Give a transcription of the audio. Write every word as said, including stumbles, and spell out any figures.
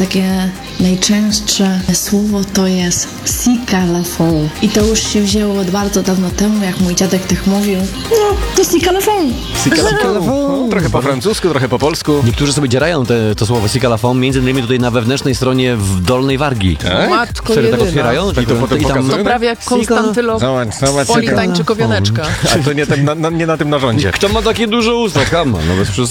takie najczęstsze słowo to jest sika la fond. I to już się wzięło od bardzo dawno temu, jak mój dziadek tak mówił. No, to sika la fond. No, trochę po francusku, trochę po polsku. Niektórzy sobie dzierają te, to słowo sika la fond, między innymi tutaj na wewnętrznej stronie w Dolnej Wargi. Tak? Matko Serio tak jedyna. otwierają? I to potem pokazują? To prawie jak Konstantylo Zobacz, zobacz, Poli sika. tańczy kowianeczka. A to nie, tym, na, na, nie na tym narządzie. Kto ma takie duże usta? Kama, no bez przesady.